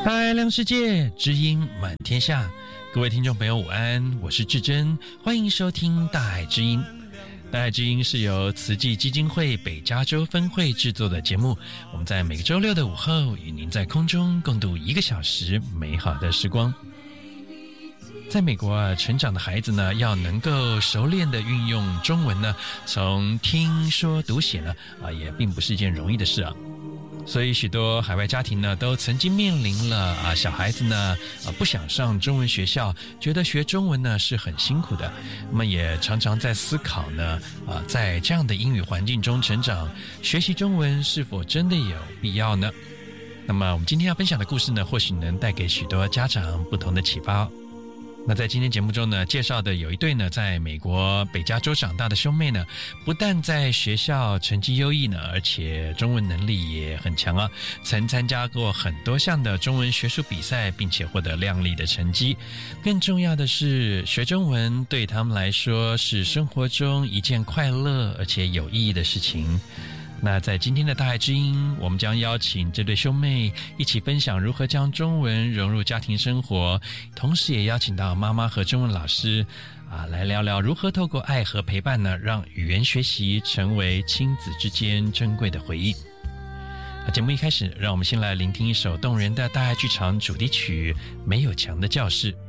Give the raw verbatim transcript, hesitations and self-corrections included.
大量世界，知音满天下。各位听众朋友午安，我是志珍，欢迎收听大爱知音。大爱知音是由慈济基金会北加州分会制作的节目，我们在每个周六的午后与您在空中共度一个小时美好的时光。在美国啊，成长的孩子呢，要能够熟练的运用中文呢，从听说读写呢，啊，也并不是一件容易的事啊。所以许多海外家庭呢，都曾经面临了啊，小孩子呢，啊不想上中文学校，觉得学中文呢是很辛苦的。那么也常常在思考呢，啊，在这样的英语环境中成长，学习中文是否真的有必要呢？那么我们今天要分享的故事呢，或许能带给许多家长不同的启发哦。那在今天节目中呢，介绍的有一对呢，在美国北加州长大的兄妹呢，不但在学校成绩优异呢，而且中文能力也很强啊，曾参加过很多项的中文学术比赛，并且获得亮丽的成绩。更重要的是，学中文对他们来说是生活中一件快乐而且有意义的事情。那在今天的大爱知音，我们将邀请这对兄妹一起分享如何将中文融入家庭生活，同时也邀请到妈妈和中文老师啊，来聊聊如何透过爱和陪伴呢，让语言学习成为亲子之间珍贵的回忆。节目一开始，让我们先来聆听一首动人的大爱剧场主题曲《没有墙的教室》。